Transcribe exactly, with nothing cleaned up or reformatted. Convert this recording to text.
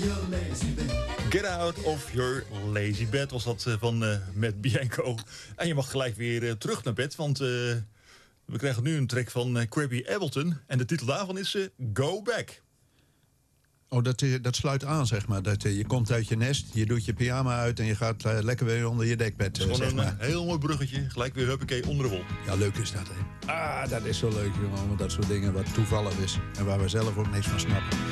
Get out of your lazy bed was dat van uh, Matt Bianco. En je mag gelijk weer uh, terug naar bed, want uh, we krijgen nu een track van uh, Crappy Appleton. En de titel daarvan is uh, Go Back. Oh, dat, dat sluit aan, zeg maar. Dat, je komt uit je nest, je doet je pyjama uit en je gaat uh, lekker weer onder je dekbed. Uh, Gewoon zeg een maar. heel mooi bruggetje. Gelijk weer huppakee onder de wol. Ja, leuk is dat, hè. Ah, dat is zo leuk, jongen. Want dat soort dingen wat toevallig is. En waar we zelf ook niks van snappen.